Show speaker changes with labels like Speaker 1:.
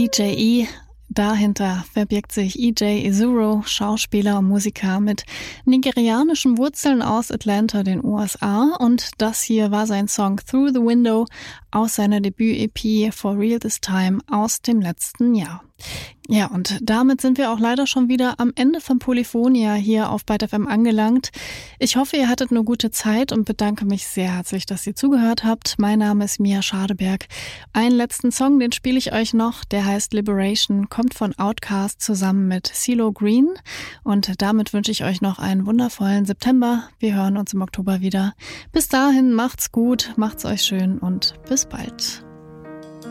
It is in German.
Speaker 1: DJE. Dahinter verbirgt sich EJ Ezuro, Schauspieler und Musiker mit nigerianischen Wurzeln aus Atlanta, den USA. Und das hier war sein Song Through the Window aus seiner Debüt-EP For Real This Time aus dem letzten Jahr. Ja, und damit sind wir auch leider schon wieder am Ende von Polyphonia hier auf Byte FM angelangt. Ich hoffe, ihr hattet eine gute Zeit und bedanke mich sehr herzlich, dass ihr zugehört habt. Mein Name ist Mia Schadeberg. Einen letzten Song, den spiele ich euch noch. Der heißt Liberation, kommt von Outkast zusammen mit CeeLo Green. Und damit wünsche ich euch noch einen wundervollen September. Wir hören uns im Oktober wieder. Bis dahin, macht's gut, macht's euch schön und bis bald.